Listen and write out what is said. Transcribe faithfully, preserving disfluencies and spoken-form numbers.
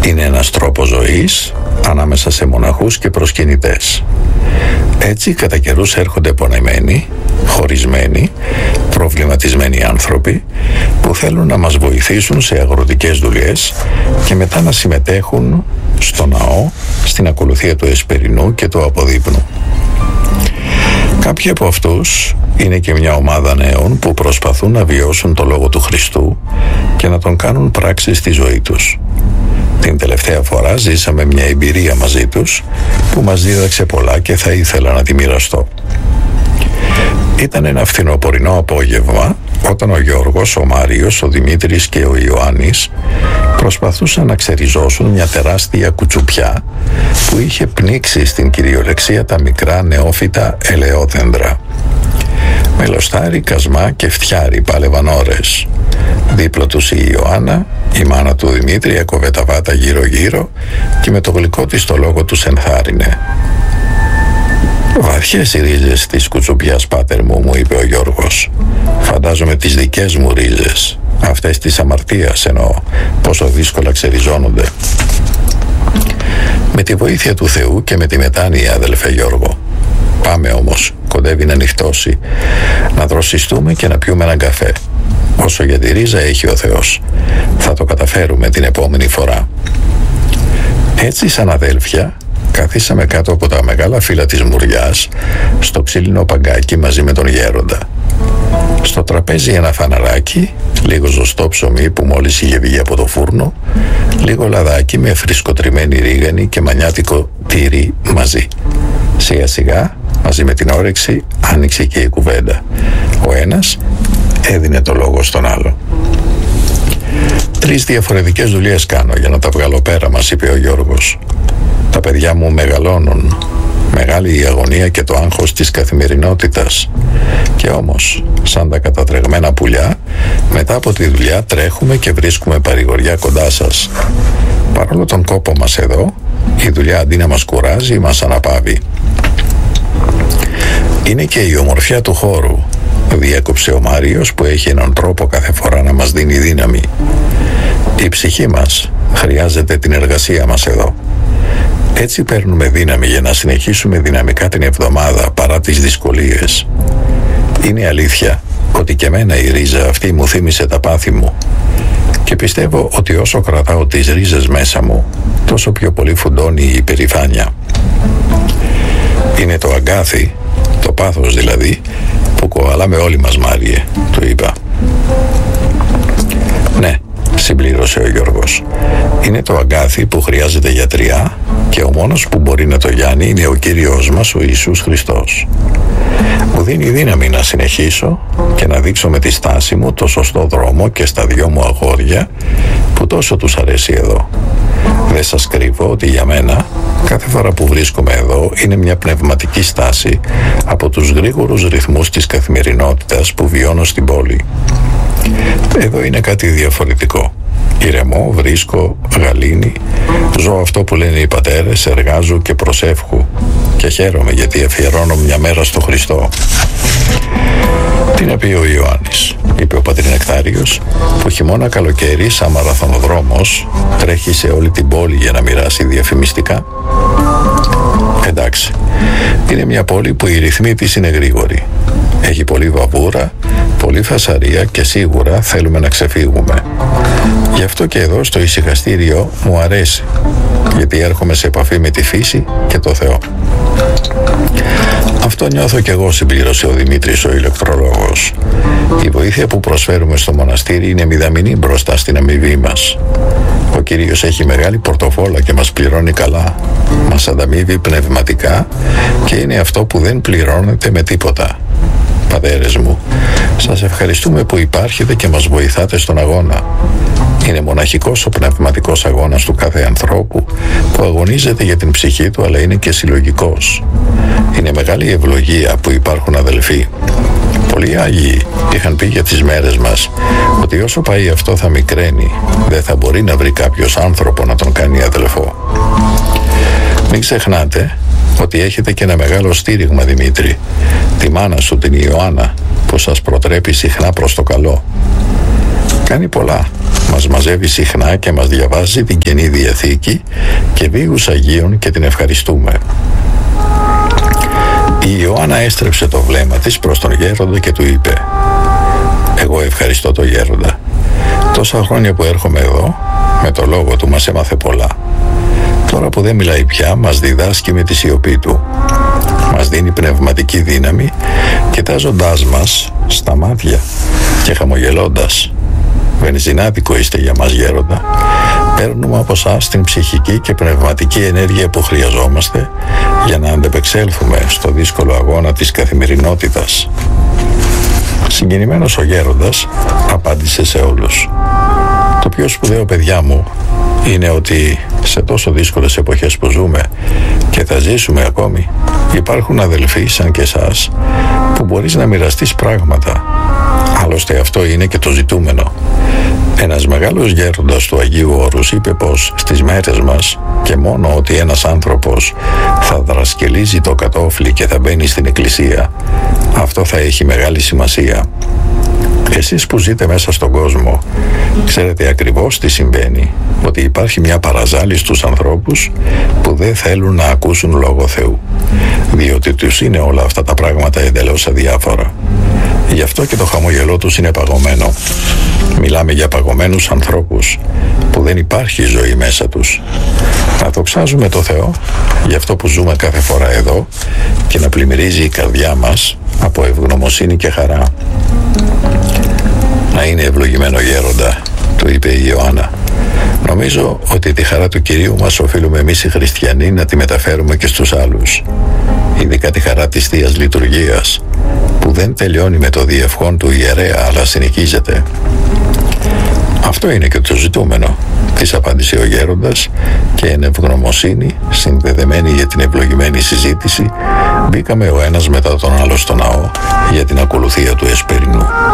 είναι ένας τρόπος ζωής ανάμεσα σε μοναχούς και προσκυνητές. Έτσι κατά καιρούς έρχονται πονεμένοι, χωρισμένοι, προβληματισμένοι άνθρωποι που θέλουν να μας βοηθήσουν σε αγροτικές δουλειές και μετά να συμμετέχουν στο ναό, στην ακολουθία του Εσπερινού και του Αποδείπνου. Κάποιοι από αυτούς είναι και μια ομάδα νέων που προσπαθούν να βιώσουν το Λόγο του Χριστού και να τον κάνουν πράξη στη ζωή τους. Την τελευταία φορά ζήσαμε μια εμπειρία μαζί τους που μας δίδαξε πολλά και θα ήθελα να τη μοιραστώ. Ήταν ένα φθινοπορεινό απόγευμα όταν ο Γιώργος, ο Μάριος, ο Δημήτρης και ο Ιωάννης προσπαθούσαν να ξεριζώσουν μια τεράστια κουτσουπιά που είχε πνίξει στην κυριολεξία τα μικρά νεόφυτα ελαιόδεντρα. Μελοστάρι, κασμά και φτιάρι πάλευαν ώρες. Δίπλα τους η Ιωάννα, η μάνα του Δημήτρη, έκοβε τα βάτα γύρω-γύρω και με το γλυκό της το λόγο τους ενθάρρυνε. «Βαθιές οι ρίζες της κουτσουπιάς, πάτερ μου», μου είπε ο Γιώργος. «Φαντάζομαι τις δικές μου ρίζες, αυτές της αμαρτίας εννοώ, πόσο δύσκολα ξεριζώνονται». «Με τη βοήθεια του Θεού και με τη μετάνοια, αδελφέ Γιώργο. Πάμε όμως, κοντεύει να νυχτώσει, να δροσιστούμε και να πιούμε έναν καφέ. Όσο για τη ρίζα έχει ο Θεός, θα το καταφέρουμε την επόμενη φορά». Έτσι σαν αδέλφια καθίσαμε κάτω από τα μεγάλα φύλλα της μουριάς στο ξύλινο παγκάκι μαζί με τον γέροντα. Στο τραπέζι ένα φαναράκι, λίγο ζωστό ψωμί που μόλις είχε βγει από το φούρνο, λίγο λαδάκι με φρισκοτριμμένη ρίγανη και μανιάτικο τύρι μαζί. Σιγά σιγά, μαζί με την όρεξη, άνοιξε και η κουβέντα. Ο ένας έδινε το λόγο στον άλλο. «Τρεις διαφορετικές δουλειές κάνω για να τα βγάλω πέρα», μας είπε ο Γιώργος. «Τα παιδιά μου μεγαλώνουν. Μεγάλη η αγωνία και το άγχος της καθημερινότητας. Και όμως, σαν τα κατατρεγμένα πουλιά, μετά από τη δουλειά τρέχουμε και βρίσκουμε παρηγοριά κοντά σας. Παρόλο τον κόπο μας εδώ, η δουλειά αντί να μας κουράζει, μας αναπαύει. Είναι και η ομορφιά του χώρου», διέκοψε ο Μάριος, που έχει έναν τρόπο κάθε φορά να μας δίνει δύναμη. «Η ψυχή μας χρειάζεται την εργασία μας εδώ. Έτσι παίρνουμε δύναμη για να συνεχίσουμε δυναμικά την εβδομάδα παρά τις δυσκολίες. Είναι αλήθεια ότι και εμένα η ρίζα αυτή μου θύμισε τα πάθη μου και πιστεύω ότι όσο κρατάω τις ρίζες μέσα μου, τόσο πιο πολύ φουντώνει η υπερηφάνεια. Είναι το αγκάθι, το πάθος δηλαδή, που κοβαλάμε όλοι μας, Μάριε», του είπα. «Ναι», συμπλήρωσε ο Γιώργος, «είναι το αγκάθι που χρειάζεται γιατριά και ο μόνος που μπορεί να το γιάνει είναι ο Κύριος μας, ο Ιησούς Χριστός. Μου δίνει δύναμη να συνεχίσω και να δείξω με τη στάση μου το σωστό δρόμο και στα δυο μου αγόρια που τόσο τους αρέσει εδώ. Δεν σας κρύβω ότι για μένα κάθε φορά που βρίσκομαι εδώ είναι μια πνευματική στάση από τους γρήγορους ρυθμούς της καθημερινότητας που βιώνω στην πόλη. Εδώ είναι κάτι διαφορετικό. Ηρεμώ, βρίσκω, γαλήνη, ζω αυτό που λένε οι πατέρες, εργάζω και προσεύχω και χαίρομαι γιατί αφιερώνω μια μέρα στο Χριστό». «Τι να πει ο Ιωάννης», είπε ο πατρινεκτάριος, που χειμώνα καλοκαίρι σαν μαραθωνοδρόμος τρέχει σε όλη την πόλη για να μοιράσει διαφημιστικά. «Εντάξει, είναι μια πόλη που οι ρυθμοί της είναι γρήγοροι. Έχει πολύ βαβούρα, πολύ φασαρία και σίγουρα θέλουμε να ξεφύγουμε. Γι' αυτό και εδώ στο ησυχαστήριο μου αρέσει, γιατί έρχομαι σε επαφή με τη φύση και το Θεό». «Αυτό νιώθω κι εγώ», συμπλήρωσε ο Δημήτρης, ο ηλεκτρολόγος. «Η βοήθεια που προσφέρουμε στο μοναστήρι είναι μηδαμινή μπροστά στην αμοιβή μας. Ο Κύριος έχει μεγάλη πορτοφόλα και μας πληρώνει καλά. Μας ανταμείβει πνευματικά και είναι αυτό που δεν πληρώνεται με τίποτα. Πατέρες μου, σας ευχαριστούμε που υπάρχετε και μας βοηθάτε στον αγώνα. Είναι μοναχικός ο πνευματικός αγώνας του κάθε ανθρώπου που αγωνίζεται για την ψυχή του, αλλά είναι και συλλογικός. Είναι μεγάλη ευλογία που υπάρχουν αδελφοί. Πολλοί Άγιοι είχαν πει για τις μέρες μας ότι όσο πάει αυτό θα μικραίνει, δεν θα μπορεί να βρει κάποιος άνθρωπο να τον κάνει αδελφό. Μην ξεχνάτε ότι έχετε και ένα μεγάλο στήριγμα, Δημήτρη, τη μάνα σου, την Ιωάννα, που σας προτρέπει συχνά προς το καλό. Κάνει πολλά, μας μαζεύει συχνά και μας διαβάζει την Καινή Διαθήκη και βίους Αγίων και την ευχαριστούμε. Η Ιωάννα έστρεψε το βλέμμα της προς τον γέροντα και του είπε: «Εγώ ευχαριστώ τον γέροντα. Τόσα χρόνια που έρχομαι εδώ, με το λόγο του μας έμαθε πολλά. Τώρα που δεν μιλάει πια, μας διδάσκει με τη σιωπή του. Μας δίνει πνευματική δύναμη, κοιτάζοντάς μας στα μάτια και χαμογελώντας. Βενζινάδικο είστε για μας, γέροντα. Παίρνουμε από εσάς την ψυχική και πνευματική ενέργεια που χρειαζόμαστε για να αντεπεξέλθουμε στο δύσκολο αγώνα της καθημερινότητας». Συγκινημένος ο γέροντας απάντησε σε όλους: «Το πιο σπουδαίο, παιδιά μου, είναι ότι σε τόσο δύσκολες εποχές που ζούμε και θα ζήσουμε ακόμη, υπάρχουν αδελφοί σαν και εσάς που μπορείς να μοιραστείς πράγματα. Άλλωστε αυτό είναι και το ζητούμενο. Ένας μεγάλος γέροντας του Αγίου Όρους είπε πως στις μέρες μας και μόνο ότι ένας άνθρωπος θα δρασκελίζει το κατόφλι και θα μπαίνει στην εκκλησία, αυτό θα έχει μεγάλη σημασία. Εσείς που ζείτε μέσα στον κόσμο, ξέρετε ακριβώς τι συμβαίνει, ότι υπάρχει μια παραζάλη στους ανθρώπους που δεν θέλουν να ακούσουν λόγο Θεού, διότι τους είναι όλα αυτά τα πράγματα εντελώς αδιάφορα. Γι' αυτό και το χαμογελό τους είναι παγωμένο. Μιλάμε για παγωμένους ανθρώπους που δεν υπάρχει ζωή μέσα τους. Να δοξάζουμε το Θεό για αυτό που ζούμε κάθε φορά εδώ και να πλημμυρίζει η καρδιά μας από ευγνωμοσύνη και χαρά». «Να είναι ευλογημένο γέροντα», του είπε η Ιωάννα. «Νομίζω ότι τη χαρά του Κυρίου μας οφείλουμε εμείς οι χριστιανοί να τη μεταφέρουμε και στους άλλους. Ειδικά τη χαρά της Θείας Λειτουργίας, που δεν τελειώνει με το διευχόν του ιερέα, αλλά συνοικίζεται». «Αυτό είναι και το ζητούμενο», της απάντησε ο γέροντας, και εν ευγνωμοσύνη, συνδεδεμένη για την ευλογημένη συζήτηση, μπήκαμε ο ένας μετά τον άλλο στο ναό για την ακολουθία του εσπερινού.